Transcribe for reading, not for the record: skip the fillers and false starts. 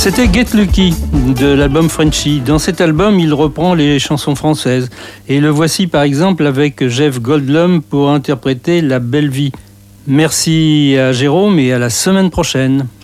C'était Get Lucky de l'album Frenchy. Dans cet album, il reprend les chansons françaises. Et le voici par exemple avec Jeff Goldblum pour interpréter La Belle Vie. Merci à Jérôme et à la semaine prochaine.